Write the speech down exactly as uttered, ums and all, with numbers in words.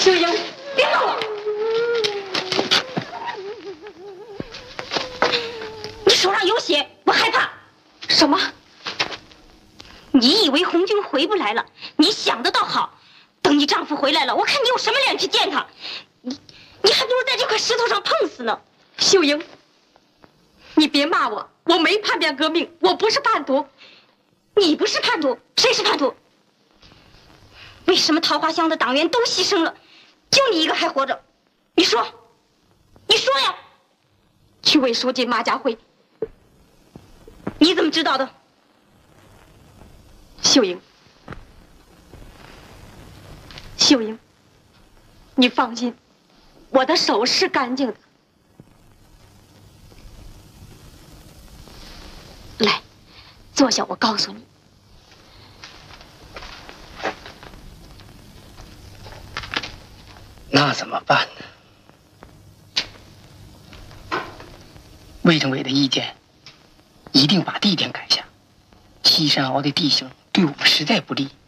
秀英，别动我！你手上有血，我害怕。 什么？ 你以为红军回不来了？你想的倒好，等你丈夫回来了，我看你有什么脸去见他？你，你还不如在这块石头上碰死呢。 秀英，你别骂我，我没叛变革命，我不是叛徒。 你不是叛徒，谁是叛徒？为什么桃花乡的党员都牺牲了，就你一个还活着？你说，你说呀！ 区委书记马家辉， 你怎么知道的？ 秀英，秀英，你放心，我的手是干净的。来，坐下，我告诉你。 那怎么办呢？卫政委的意见，一定把地点改下。西山坳的地形对我们实在不利。